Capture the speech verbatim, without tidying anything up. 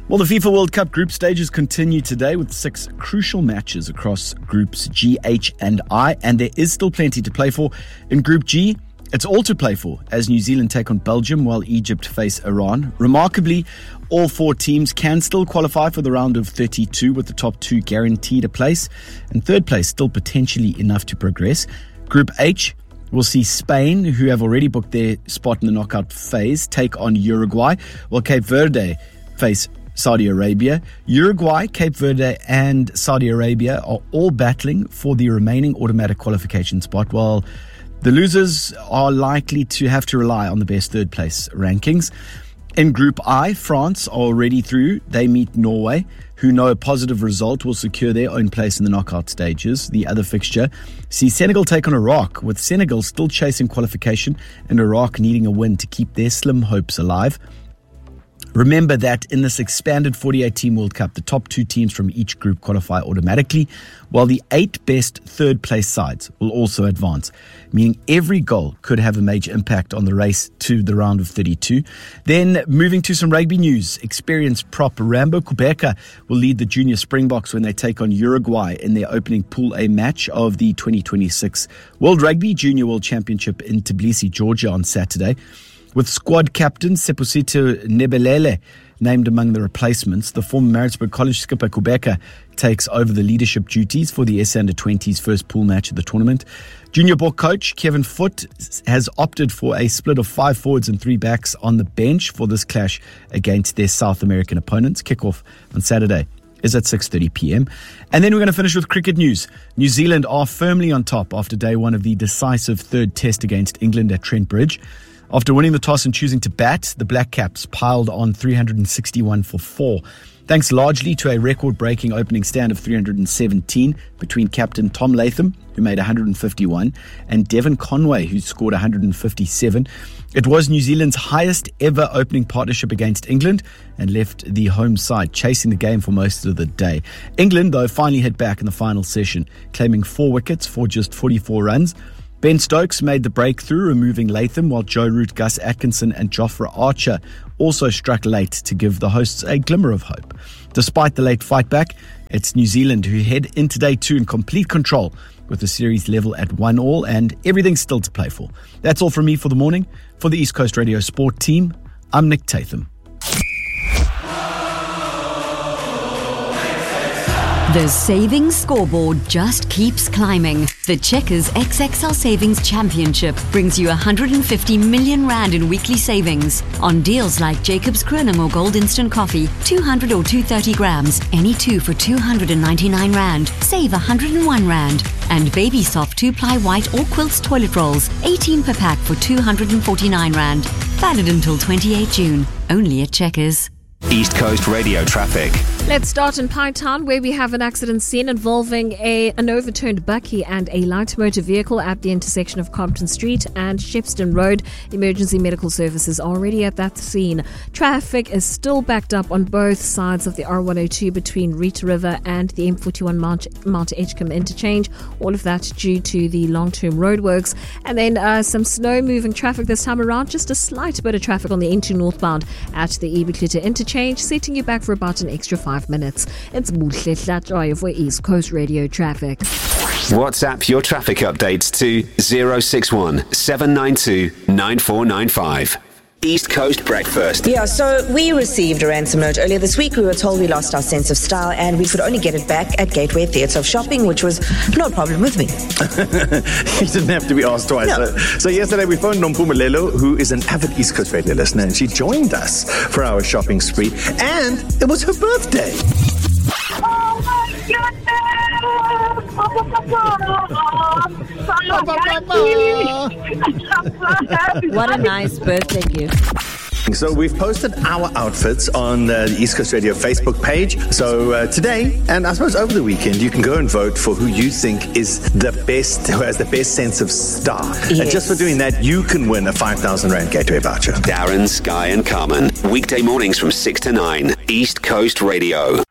Well, the FIFA World Cup group stages continue today with six crucial matches across groups G, H and I, and there is still plenty to play for. In Group G, it's all to play for as New Zealand take on Belgium while Egypt face Iran. Remarkably, all four teams can still qualify for the round of thirty-two with the top two guaranteed a place, and third place still potentially enough to progress. Group H, we'll see Spain, who have already booked their spot in the knockout phase, take on Uruguay, while Cape Verde face Saudi Arabia. Uruguay, Cape Verde and Saudi Arabia are all battling for the remaining automatic qualification spot, while the losers are likely to have to rely on the best third place rankings. In Group I, France are already through. They meet Norway, who know a positive result will secure their own place in the knockout stages. The other fixture sees Senegal take on Iraq, with Senegal still chasing qualification and Iraq needing a win to keep their slim hopes alive. Remember that in this expanded forty-eight team World Cup, the top two teams from each group qualify automatically, while the eight best third place sides will also advance, meaning every goal could have a major impact on the race to the round of thirty-two. Then moving to some rugby news, experienced prop Rambo Kubeka will lead the junior Springboks when they take on Uruguay in their opening Pool A match of the twenty twenty-six World Rugby Junior World Championship in Tbilisi, Georgia on Saturday. With squad captain Seposito Nebelele named among the replacements, the former Maritzburg College skipper Kubeka takes over the leadership duties for the S A under twenties first pool match of the tournament. Junior ball coach Kevin Foote has opted for a split of five forwards and three backs on the bench for this clash against their South American opponents. Kickoff on Saturday is at six thirty p.m. And then we're going to finish with cricket news. New Zealand are firmly on top after day one of the decisive third test against England at Trent Bridge. After winning the toss and choosing to bat, the Black Caps piled on three hundred sixty-one for four, thanks largely to a record-breaking opening stand of three hundred seventeen between captain Tom Latham, who made one hundred fifty-one, and Devon Conway, who scored one hundred fifty-seven. It was New Zealand's highest ever opening partnership against England and left the home side chasing the game for most of the day. England, though, finally hit back in the final session, claiming four wickets for just forty-four runs. Ben Stokes made the breakthrough, removing Latham, while Joe Root, Gus Atkinson and Jofra Archer also struck late to give the hosts a glimmer of hope. Despite the late fight back, it's New Zealand who head into day two in complete control, with the series level at one all and everything still to play for. That's all from me for the morning. For the East Coast Radio Sport team, I'm Nick Tatham. The savings scoreboard just keeps climbing. The Checkers X X L Savings Championship brings you one hundred fifty million rand in weekly savings on deals like Jacob's Kroning or Gold Instant Coffee, two hundred or two hundred thirty grams, any two for two hundred ninety-nine rand, save one hundred one rand. And Baby Soft two-ply white or quilts toilet rolls, eighteen per pack for two hundred forty-nine rand. Valid until twenty-eighth of June, only at Checkers. East Coast Radio traffic. Let's start in Pinetown, where we have an accident scene involving a, an overturned bakkie and a light motor vehicle at the intersection of Compton Street and Shepston Road. Emergency medical services are already at that scene. Traffic is still backed up on both sides of the R one oh two between Rita River and the M forty-one Mount, Mount Edgecombe interchange. All of that due to the long-term roadworks. And then uh, some slow-moving traffic this time around. Just a slight bit of traffic on the N two northbound at the Ebikluta interchange, setting you back for about an extra five minutes. It's Muhle Hlatjoy for East Coast Radio Traffic. WhatsApp your traffic updates to zero six one seven nine two nine four nine five. East Coast Breakfast. Yeah, so we received a ransom note earlier this week. We were told we lost our sense of style and we could only get it back at Gateway Theatre of Shopping, which was no problem with me. You didn't have to be asked twice. No. So, so yesterday we phoned Nompumelelo, who is an avid East Coast Radio listener, and she joined us for our shopping spree, and it was her birthday. Oh my goodness! What a nice birthday gift. So we've posted our outfits on uh, the East Coast Radio Facebook page. So uh, today, and I suppose over the weekend, you can go and vote for who you think is the best, who has the best sense of style. Yes. And just for doing that, you can win a five thousand rand Gateway voucher. Darren, Sky and Carmen. Weekday mornings from six to nine. East Coast Radio.